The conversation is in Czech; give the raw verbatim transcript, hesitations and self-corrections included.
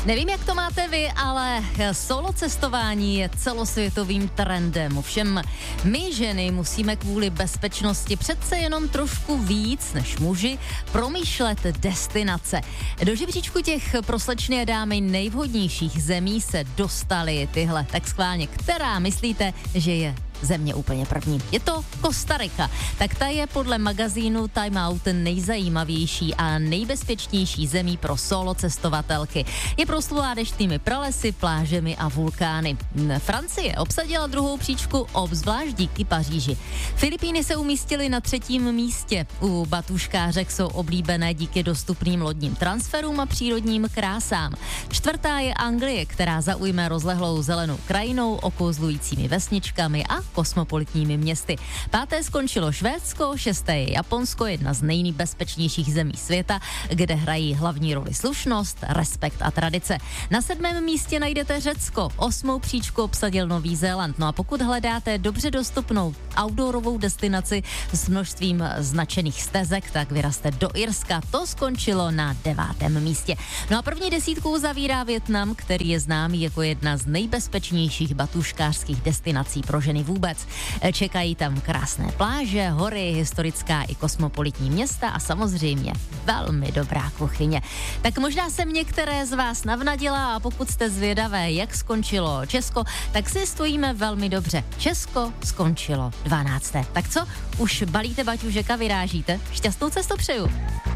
Nevím, jak to máte vy, ale solo cestování je celosvětovým trendem. Ovšem my ženy musíme kvůli bezpečnosti přece jenom trošku víc než muži promýšlet destinace. Do žebříčku těch pro slečny a dámy nejvhodnějších zemí se dostaly tyhle. Tak schválně, která myslíte, že je země úplně první? Je to Kostarika. Tak ta je podle magazínu Time Out nejzajímavější a nejbezpečnější zemí pro solo cestovatelky. Je proslulá deštnými pralesy, plážemi a vulkány. Francie obsadila druhou příčku obzvlášť díky Paříži. Filipíny se umístily na třetím místě. U batuškářek jsou oblíbené díky dostupným lodním transferům a přírodním krásám. Čtvrtá je Anglie, která zaujme rozlehlou zelenou krajinou, okouzlujícími vesničkami a kosmopolitními městy. Páté skončilo Švédsko, šesté je Japonsko, jedna z nejbezpečnějších zemí světa, kde hrají hlavní roli slušnost, respekt a tradice. Na sedmém místě najdete Řecko, osmou příčku obsadil Nový Zéland. No a pokud hledáte dobře dostupnou outdoorovou destinaci s množstvím značených stezek, tak vyraste do Irska. To skončilo na devátém místě. No a první desítku zavírá Vietnam, který je známý jako jedna z nejbezpečnějších batuškářských destinací pro ženy vůbec. Čekají tam krásné pláže, hory, historická i kosmopolitní města a samozřejmě velmi dobrá kuchyně. Tak možná jsem některé z vás navnadila a pokud jste zvědavé, jak skončilo Česko, tak si stojíme velmi dobře. Česko skončilo dvanácté. Tak co, už balíte baťužek a vyrážíte? Šťastnou cestu přeju.